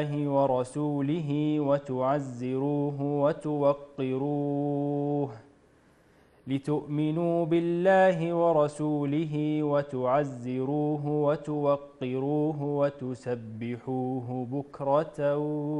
ورسوله وتعزروه وتوقروه لتؤمنوا بالله ورسوله وتعزروه وتوقروه وتسبحوه بكرة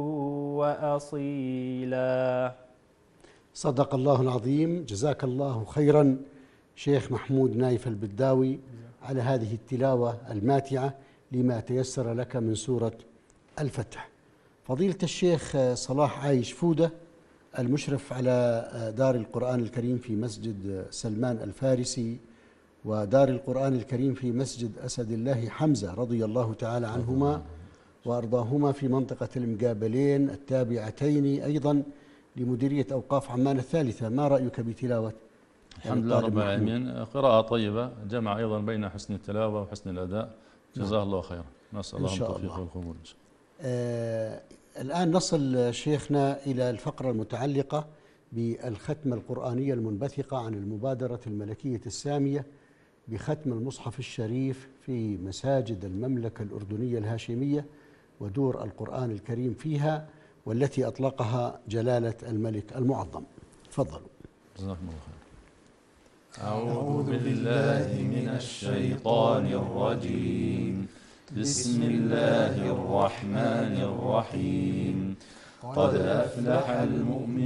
وأصيلا. صدق الله العظيم. جزاك الله خيرا شيخ محمود نايف البداوي على هذه التلاوة الماتعة لما تيسر لك من سورة الفتح. فضيلة الشيخ صلاح عايش فودة المشرف على دار القرآن الكريم في مسجد سلمان الفارسي ودار القرآن الكريم في مسجد أسد الله حمزة رضي الله تعالى عنهما وأرضاهما في منطقة المقابلين التابعتين أيضا لمديرية أوقاف عمان الثالثة، ما رأيك بتلاوة؟ الحمد لله رب العالمين، قراءة طيبة، جمع أيضا بين حسن التلاوة وحسن الأداء، جزاه الله خيرا، نسأل الله التوفيق والقبول. الآن نصل شيخنا إلى الفقرة المتعلقة بالختمة القرآنية المنبثقة عن المبادرة الملكية السامية بختم المصحف الشريف في مساجد المملكة الأردنية الهاشمية ودور القرآن الكريم فيها، والتي أطلقها جلالة الملك المعظم. تفضلوا. جزاكم الله خير. أعوذ بالله من الشيطان الرجيم. بسم الله الرحمن الرحيم. قد أفلح المؤمنون.